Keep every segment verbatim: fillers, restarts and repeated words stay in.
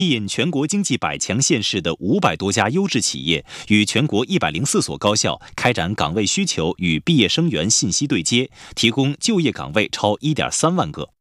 吸引全国经济百强县市的五百多家优质企业与全国一百零四所高校开展岗位需求与毕业生源信息对接，提供就业岗位超一点三万个。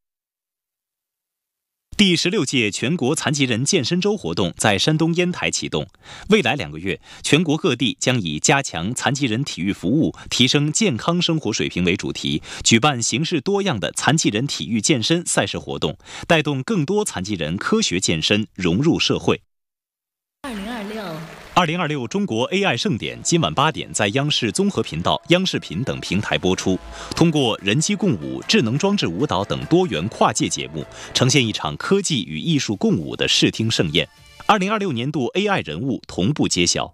第十六届全国残疾人健身周活动在山东烟台启动。未来两个月，全国各地将以加强残疾人体育服务、提升健康生活水平为主题，举办形式多样的残疾人体育健身赛事活动，带动更多残疾人科学健身，融入社会。 二零二六二零二六中国 A I 盛典今晚八点在央视综合频道、央视频等平台播出。通过人机共舞、智能装置舞蹈等多元跨界节目，呈现一场科技与艺术共舞的视听盛宴。二零二六年度 A I 人物同步揭晓。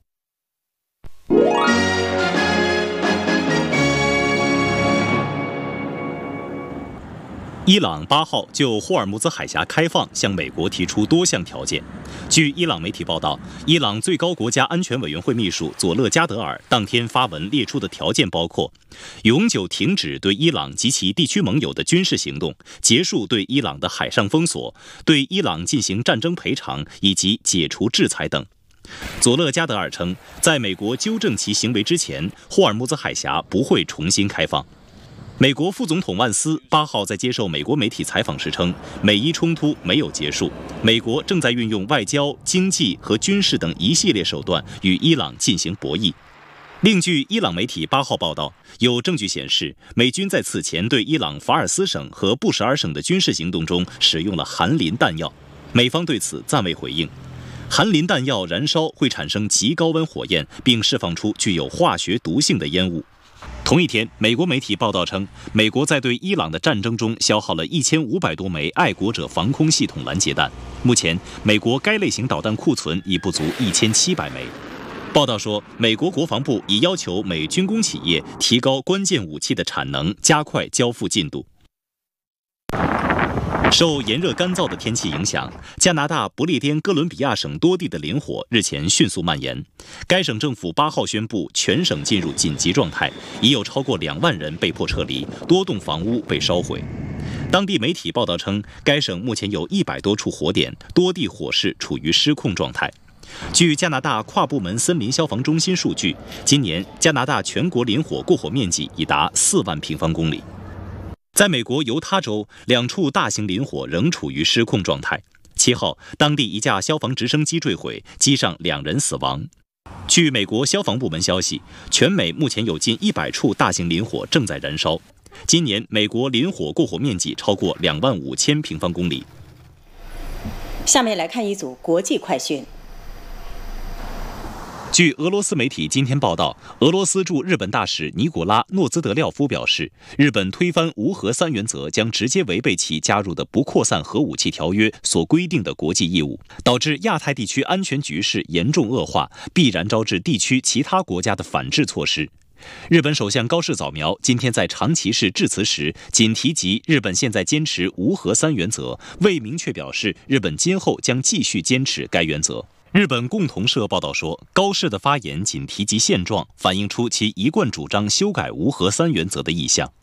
伊朗八号就霍尔木兹海峡开放向美国提出多项条件。据伊朗媒体报道，伊朗最高国家安全委员会秘书佐勒加德尔当天发文列出的条件包括：永久停止对伊朗及其地区盟友的军事行动，结束对伊朗的海上封锁，对伊朗进行战争赔偿以及解除制裁等。佐勒加德尔称，在美国纠正其行为之前，霍尔木兹海峡不会重新开放。美国副总统万斯八号在接受美国媒体采访时称，美伊冲突没有结束，美国正在运用外交、经济和军事等一系列手段与伊朗进行博弈。另据伊朗媒体八号报道，有证据显示，美军在此前对伊朗法尔斯省和布什尔省的军事行动中使用了含磷弹药，美方对此暂未回应。含磷弹药燃烧会产生极高温火焰，并释放出具有化学毒性的烟雾。同一天，美国媒体报道称，美国在对伊朗的战争中消耗了一千五百多枚爱国者防空系统拦截弹。目前，美国该类型导弹库存已不足一千七百枚。报道说，美国国防部已要求美军工企业提高关键武器的产能，加快交付进度。受炎热干燥的天气影响，加拿大不列颠哥伦比亚省多地的林火日前迅速蔓延。该省政府八号宣布全省进入紧急状态，已有超过两万人被迫撤离，多栋房屋被烧毁。当地媒体报道称，该省目前有一百多处火点，多地火势处于失控状态。据加拿大跨部门森林消防中心数据，今年加拿大全国林火过火面积已达四万平方公里。在美国犹他州，两处大型林火仍处于失控状态。七号，当地一架消防直升机坠毁，机上两人死亡。据美国消防部门消息，全美目前有近一百处大型林火正在燃烧。今年美国林火过火面积超过两万五千平方公里。 下面来看一组国际快讯。 据俄罗斯媒体今天报道，俄罗斯驻日本大使尼古拉·诺兹德廖夫表示，日本推翻无核三原则将直接违背其加入的不扩散核武器条约所规定的国际义务，导致亚太地区安全局势严重恶化，必然招致地区其他国家的反制措施。日本首相高市早苗今天在长崎市致辞时，仅提及日本现在坚持无核三原则，未明确表示日本今后将继续坚持该原则。日本共同社报道说，高市的发言仅提及现状，反映出其一贯主张修改无核三原则的意向。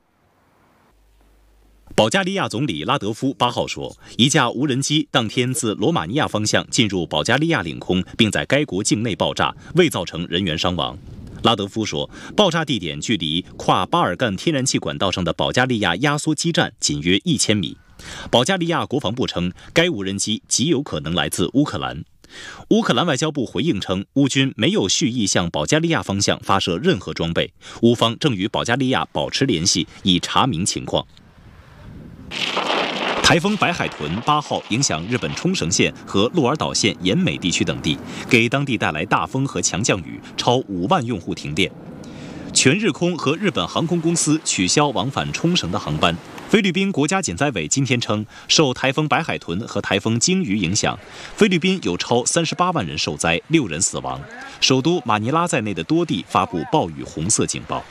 保加利亚总理拉德夫八号说，一架无人机当天自罗马尼亚方向进入保加利亚领空，并在该国境内爆炸，未造成人员伤亡。拉德夫说，爆炸地点距离跨巴尔干天然气管道上的保加利亚压缩基站仅约一千米。保加利亚国防部称，该无人机极有可能来自乌克兰。乌克兰外交部回应称，乌军没有蓄意向保加利亚方向发射任何装备，乌方正与保加利亚保持联系，以查明情况。台风白海豚八号影响日本冲绳县和鹿儿岛县岩美地区等地，给当地带来大风和强降雨，超五万用户停电。全日空和日本航空公司取消往返冲绳的航班。菲律宾国家减灾委今天称，受台风白海豚和台风鲸鱼影响，菲律宾有超三十八万人受灾，六人死亡。首都马尼拉在内的多地发布暴雨红色警报。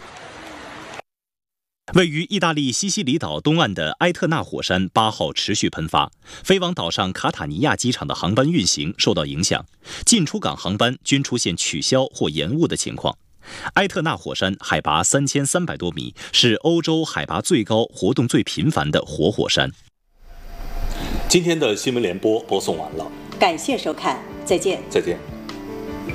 位于意大利西西里岛东岸的埃特纳火山八号持续喷发，飞往岛上卡塔尼亚机场的航班运行受到影响，进出港航班均出现取消或延误的情况。埃特纳火山海拔三千三百多米，是欧洲海拔最高、活动最频繁的活火山。 今天的新闻联播播送完了， 感谢收看，再见。 再见。